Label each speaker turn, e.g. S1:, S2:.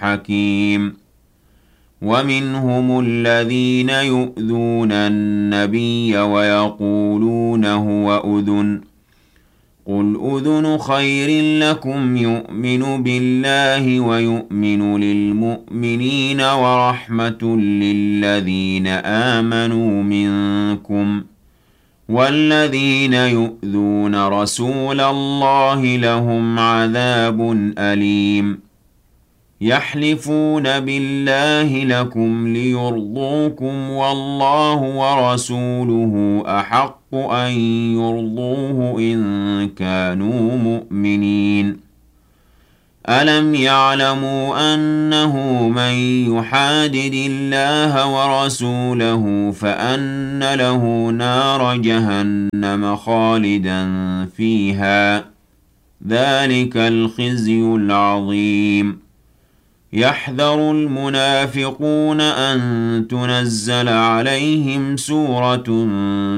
S1: حكيم ومنهم الذين يؤذون النبي ويقولون هو أذن قل أذن خير لكم يؤمن بالله ويؤمن للمؤمنين ورحمة للذين آمنوا منكم والذين يؤذون رسول الله لهم عذاب أليم يحلفون بالله لكم ليرضوكم والله ورسوله أحق أن يرضوه إن كانوا مؤمنين ألم يعلموا أنه من يحادد الله ورسوله فأن له نار جهنم خالدا فيها ذلك الخزي العظيم يحذر المنافقون أن تنزل عليهم سورة